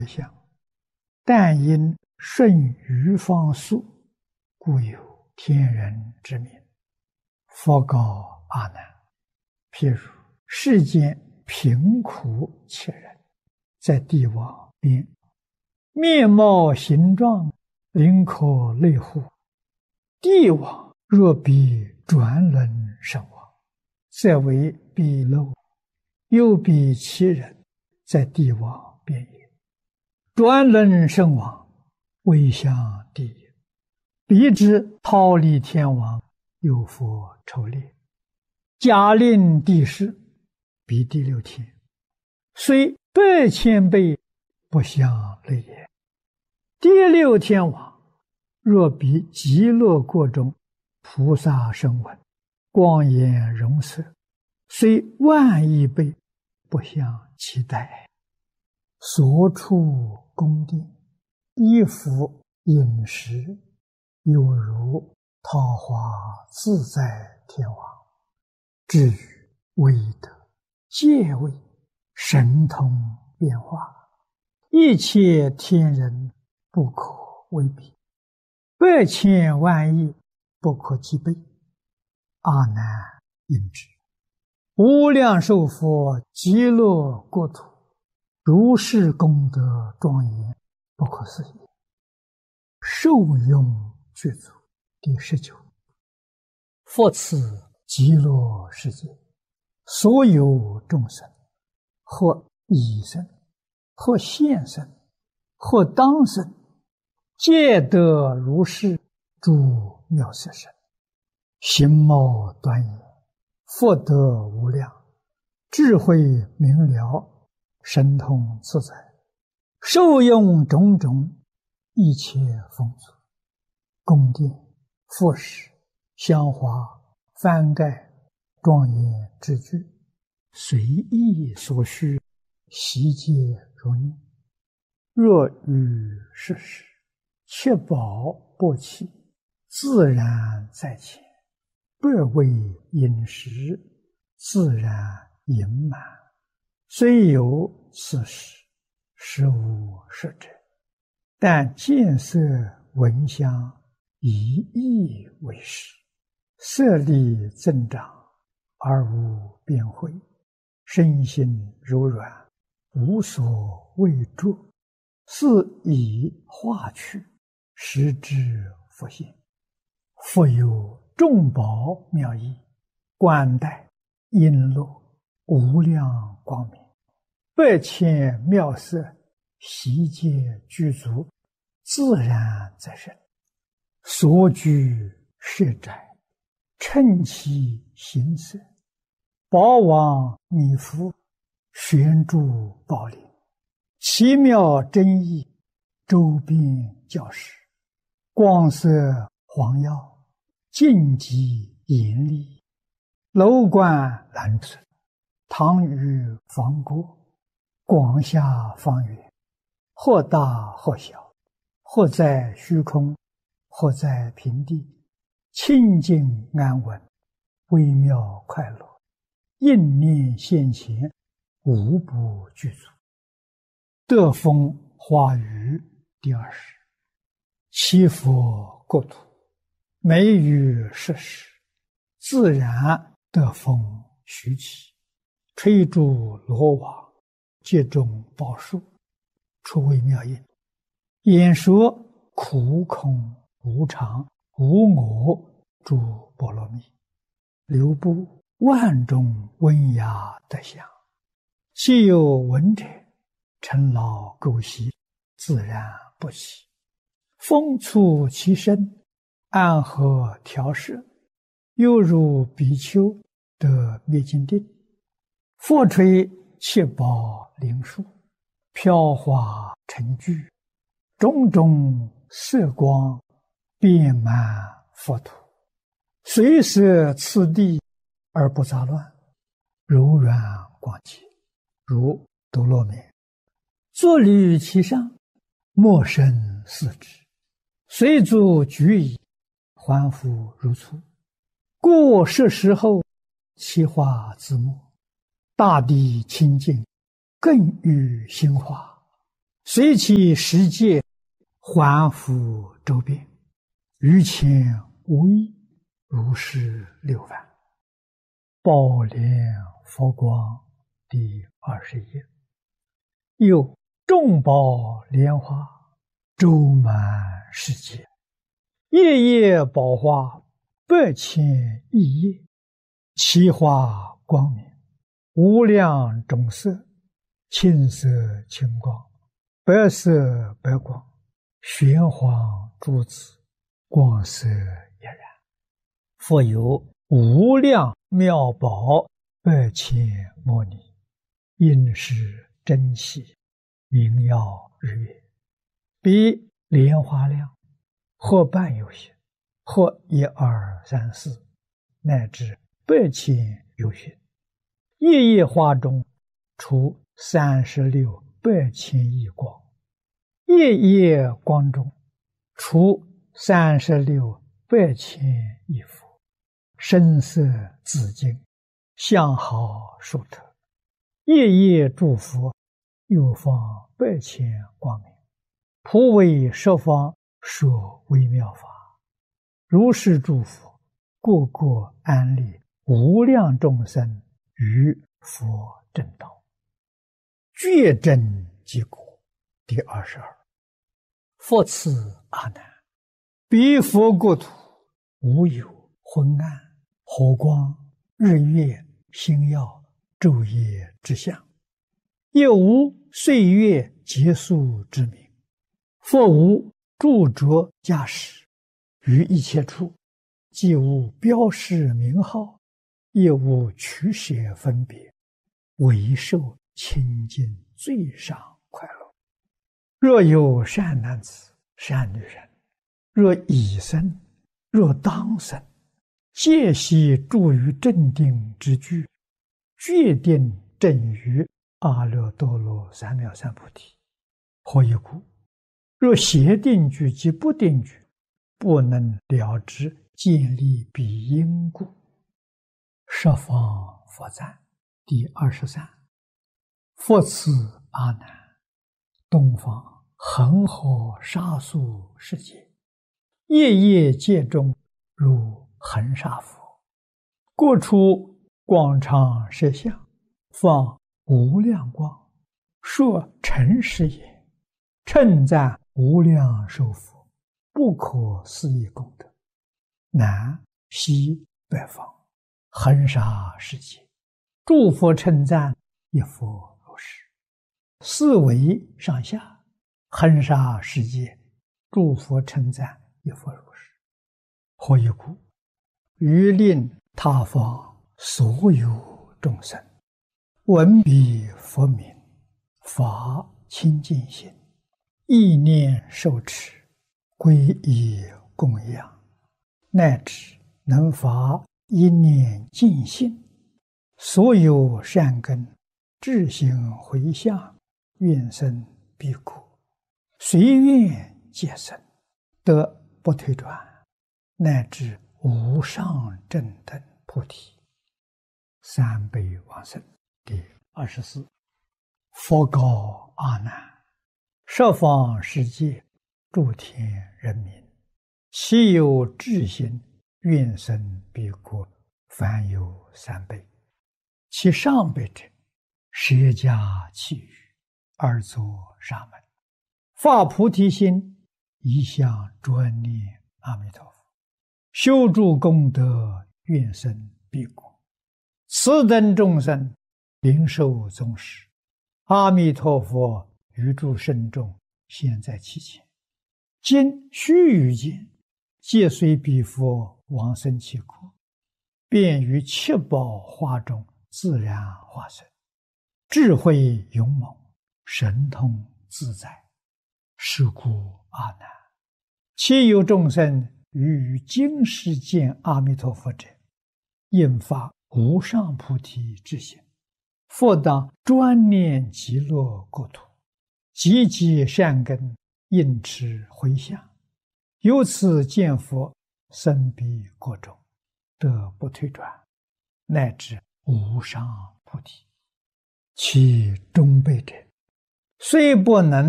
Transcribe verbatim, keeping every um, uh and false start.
相，但因顺于方速，故有天人之名。佛告阿难：譬如世间贫苦切人，在地网边，面貌形状，灵可类乎？地网若比转轮身亡，则为鄙陋；又比其人，在地网边也。转轮身亡，未向地也。彼之忉利天王，有佛筹猎，假令地势，彼第六天，虽百千倍，不相类也。第六天王，若比极乐国中菩萨声闻，光颜容色，虽万亿倍，不相期待。所处宫殿，衣服饮食，有如桃花自在天王。至于威德、戒位、神通变化，一切天人不可为比，百千万亿不可计备。阿难应知，无量寿佛极乐国土，如是功德庄严，不可思议。受用具足。第十九，佛此极乐世界，所有众生，或已生，或现生，或当生，皆得如是诸妙色身，形貌端严，福德无量，智慧明了，神通自在，受用种种一切丰足，宫殿、佛室、香花、幡盖、庄严之具，随意所需，悉皆如念。若遇世事，确保不起，自然在前，不为饮食，自然盈满。虽有此事，实无实者，但见色闻香，以意为实，色力增长，而无边慧，身心柔软，无所畏著，是以化去，实之佛性。复有众宝妙义，冠带璎珞，无量光明，百千妙色，悉皆具足，自然在身。所居舍宅，称其形色，宝王弥覆，悬诸宝林，奇妙真义，周边教室，光色黄耀，净极严厉，楼观蓝色，堂宇房郭，广厦方圆，或大或小，或在虚空，或在平地，清净安稳，微妙快乐，应念现前，无不具足。得风花雨第二十。七佛国土，每于设时，自然得风徐起，吹诸罗网，皆种宝树，出微妙音。演说苦空无常无我诸波罗蜜，流布万种温雅德相，既有闻者，尘劳垢习，自然不起。风触其身，安和调摄，犹如比丘得灭尽定。复吹七宝灵树，飘华成聚，种种色光，遍满佛土，随摄次第而不杂乱，柔软广洁，如多罗棉。坐履其上，莫生四肢，随足举矣，还复如初。故是时候，其化自没，大地清净，更欲兴化， 随其世界环复周遍，于前无异，如是六番。宝莲佛光第二十页。又众宝莲花周满世界，夜夜宝花百千亿叶，其花光明，无量种色，青色青光，白色白光，玄黄珠子，光色俨然。复有无量妙宝百千摩尼，应是珍稀，明耀日月，比莲花量，或半有些，或一二三四，乃至百千有许。夜夜花中出三十六百千亿光，夜夜光中出三十六百千亿佛，声色紫金，相好殊特。夜夜诸佛又放百千光明，普为十方说微妙法。如是诸佛个个安立无量众生于佛正道，觉真即果。第二十二。复次阿难，彼佛国土无有昏暗、火光、日月、星耀、昼夜之相，也无岁月结束之名，复无著着驾驶，于一切处既无标示名号，也无取舍分别，唯受清净最上快乐。若有善男子、善女人，若已生，若当生，皆悉住于正定之具，决定正于阿耨多罗三藐三菩提。何以故？若邪定具及不定具，不能了知建立彼因故。十方佛赞第二十三。复次阿难，东方恒河沙数世界，夜夜界中如恒沙佛，各处广长舌相，放无量光，说诚实也，称赞无量寿佛，不可思议功德。南西北方恒沙世界，诸佛称赞一佛如是。四维上下恒沙世界，诸佛称赞一佛如是。何以故？于令他方所有众生闻彼佛名，发清净心，意念受持，皈依供养，乃至能发一念净心，所有善根智行回向，愿生彼国，随愿皆生，得不退转，乃至无上正等菩提。三辈往生第二十四。佛告阿难：十方世界诸天人民，其有智行愿生彼国，凡有三辈。其上辈者，舍家弃语，而作沙门，发菩提心，一向专念阿弥陀佛，修诸功德，愿生彼国。此等众生灵受宗实，阿弥陀佛于诸圣众现在其前，今须臾间，皆随彼佛往生其国，便于七宝花中自然化身，智慧勇猛，神通自在。是故阿难，其有众生于今世见阿弥陀佛者，应发无上菩提之心，复当专念极乐国土，积极善根，应持回向，由此见佛，生彼国中，得不退转，乃至无上菩提。其中辈者，虽不能